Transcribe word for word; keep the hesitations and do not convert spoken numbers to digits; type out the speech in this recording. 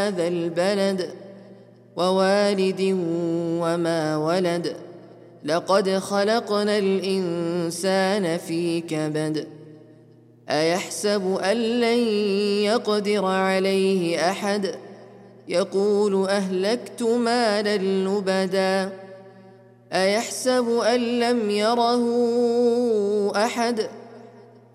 هذا البلد ووالد وما ولد لقد خلقنا الإنسان في كبد أيحسب أن لن يقدر عليه أحد يقول أهلكت مالا لبدا أيحسب أن لم يره أحد